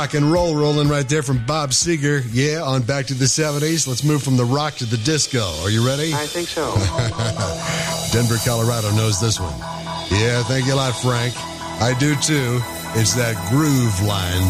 Rock and roll rolling right there from Bob Seger. Yeah, on Back to the 70s. Let's move from the rock to the disco. Are you ready? I think so. Denver, Colorado knows this one. Yeah, thank you a lot, Frank. I do too. It's that groove line.